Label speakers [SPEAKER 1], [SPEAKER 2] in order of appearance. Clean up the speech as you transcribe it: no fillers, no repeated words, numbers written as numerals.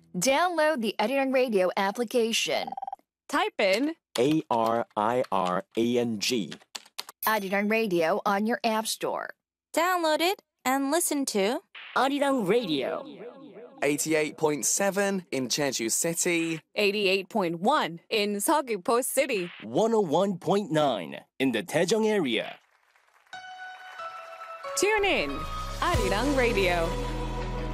[SPEAKER 1] Download the Arirang Radio application.
[SPEAKER 2] Type in
[SPEAKER 3] ARIRANG.
[SPEAKER 1] Arirang Radio on your app store.
[SPEAKER 4] Download it and listen to
[SPEAKER 5] Arirang Radio.
[SPEAKER 6] 88.7 in Jeju City.
[SPEAKER 2] 88.1 in Seogwipo City.
[SPEAKER 5] 101.9 in the Daejeong area.
[SPEAKER 2] Tune in, Arirang Radio.